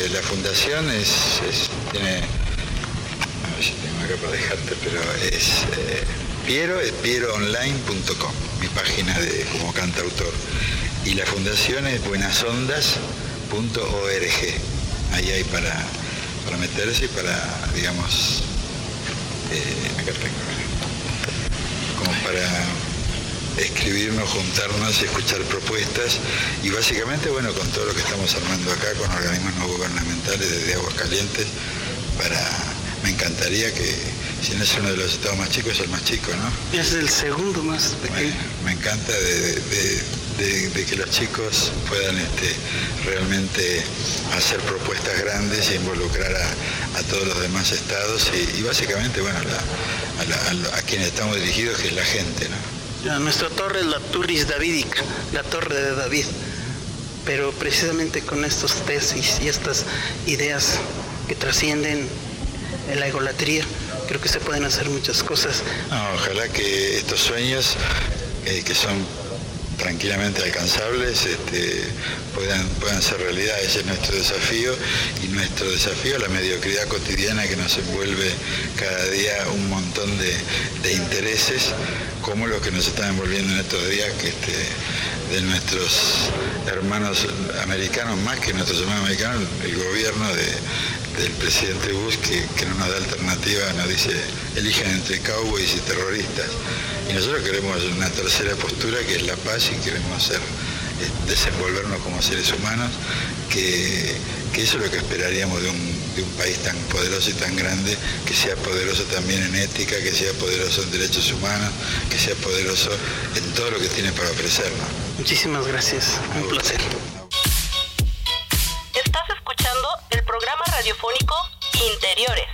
la fundación tiene, a ver si tengo acá para dejarte, pero es pieroonline.com, mi página como cantautor. Y la fundación es buenasondas.org. Ahí hay para meterse y para, digamos, acá tengo, como para escribirnos, juntarnos y escuchar propuestas, y básicamente, bueno, con todo lo que estamos armando acá, con organismos no gubernamentales desde Aguascalientes, me encantaría que, si no es uno de los estados más chicos, es el más chico, ¿no? Es el segundo más pequeño. Bueno, me encanta de que los chicos puedan realmente hacer propuestas grandes e involucrar a todos los demás estados y básicamente, bueno, a quienes estamos dirigidos, que es la gente, ¿no? Nuestra torre es la Turris Davidica, la torre de David, pero precisamente con estos tesis y estas ideas que trascienden la egolatría, creo que se pueden hacer muchas cosas. No, ojalá que estos sueños, que son tranquilamente alcanzables, puedan ser realidad. Ese es nuestro desafío, y nuestro desafío a la mediocridad cotidiana que nos envuelve cada día un montón de intereses, como los que nos están envolviendo en estos días, de nuestros hermanos americanos, más que nuestros hermanos americanos, el gobierno del presidente Bush, que no nos da alternativa, nos dice, elijan entre cowboys y terroristas. Y nosotros queremos una tercera postura, que es la paz, y queremos desenvolvernos como seres humanos, que eso es lo que esperaríamos de un país tan poderoso y tan grande, que sea poderoso también en ética, que sea poderoso en derechos humanos, que sea poderoso en todo lo que tiene para ofrecernos. Muchísimas gracias, un placer. Estás escuchando el programa radiofónico Interiores.